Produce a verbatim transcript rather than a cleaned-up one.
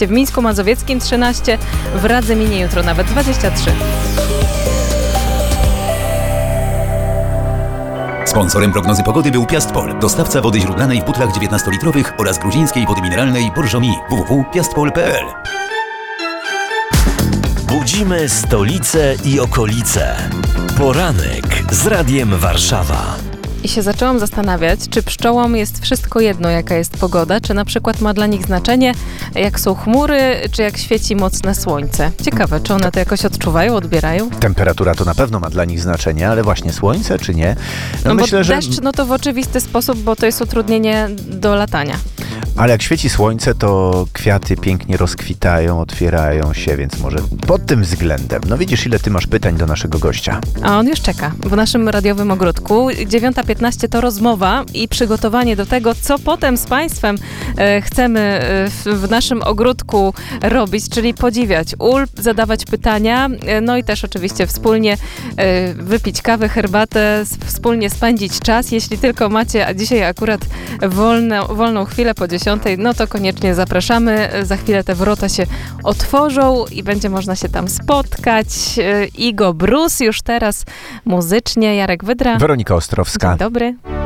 piętnaście, w Mińsku Mazowieckim trzynaście, w Radzyminie jutro nawet dwadzieścia trzy. Sponsorem prognozy pogody był Piastpol, dostawca wody źródlanej w butlach dziewiętnastolitrowych oraz gruzińskiej wody mineralnej Bourgomi. w w w kropka piastpol kropka p l. Budzimy stolicę i okolice. Poranek z Radiem Warszawa. I się zaczęłam zastanawiać, czy pszczołom jest wszystko jedno, jaka jest pogoda, czy na przykład ma dla nich znaczenie, jak są chmury, czy jak świeci mocne słońce. Ciekawe, czy one to jakoś odczuwają, odbierają? Temperatura to na pewno ma dla nich znaczenie, ale właśnie słońce, czy nie? No, No myślę, bo że... deszcz, no to w oczywisty sposób, bo to jest utrudnienie do latania. Ale jak świeci słońce, to kwiaty pięknie rozkwitają, otwierają się, więc może pod tym względem. No widzisz, ile ty masz pytań do naszego gościa. A on już czeka w naszym radiowym ogródku. dziewiąta piętnaście to rozmowa i przygotowanie do tego, co potem z Państwem e, chcemy e, w, w naszym ogródku robić, czyli podziwiać ul, zadawać pytania, e, no i też oczywiście wspólnie e, wypić kawę, herbatę, s- wspólnie spędzić czas. Jeśli tylko macie, a dzisiaj akurat wolne, wolną chwilę po dziesiątej, no to koniecznie zapraszamy. Za chwilę te wrota się otworzą i będzie można się tam spotkać. E, Igo Bruce już teraz muzycznie, Jarek Wydra. Weronika Ostrowska. Dzień dobry.